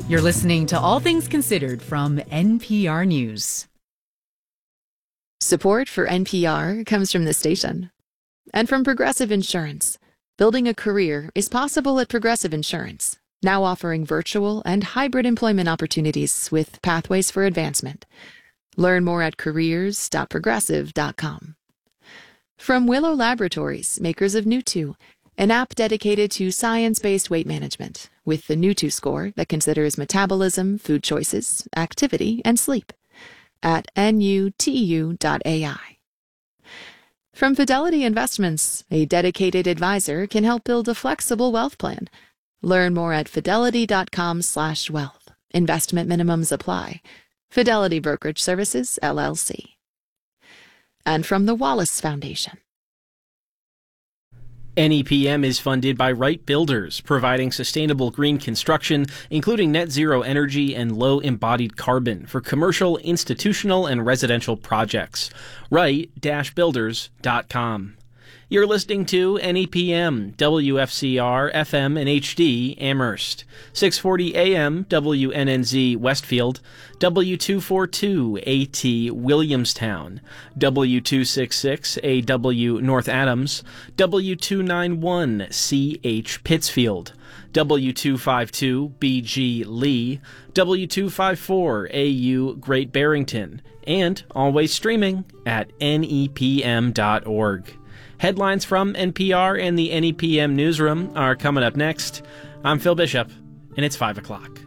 You're listening to All Things Considered from NPR News. Support for NPR comes from this station and from Progressive Insurance. Building a career is possible at Progressive Insurance, now offering virtual and hybrid employment opportunities with pathways for advancement. Learn more at careers.progressive.com. From Willow Laboratories, makers of Newtwo, an app dedicated to science-based weight management with the Newtwo score that considers metabolism, food choices, activity, and sleep at nutu.ai. From Fidelity Investments, a dedicated advisor can help build a flexible wealth plan. Learn more at fidelity.com/wealth. Investment minimums apply. Fidelity Brokerage Services, LLC. And from the Wallace Foundation. NEPM is funded by Wright Builders, providing sustainable green construction, including net zero energy and low embodied carbon for commercial, institutional, and residential projects. Wright-builders.com. You're listening to NEPM, WFCR, FM and HD, Amherst, 640 AM, WNNZ, Westfield, W242, AT, Williamstown, W266, AW, North Adams, W291, CH, Pittsfield, W252, BG, Lee, W254, AU, Great Barrington, and always streaming at nepm.org. Headlines from NPR and the NEPM newsroom are coming up next. I'm Phil Bishop, and it's 5 o'clock.